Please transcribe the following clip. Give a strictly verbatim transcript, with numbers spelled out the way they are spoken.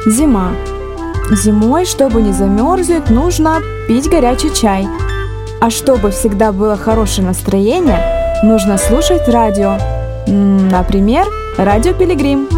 Зима. Зимой, чтобы не замерзнуть, нужно пить горячий чай. А чтобы всегда было хорошее настроение, нужно слушать радио. М, Например, радио Пилигрим.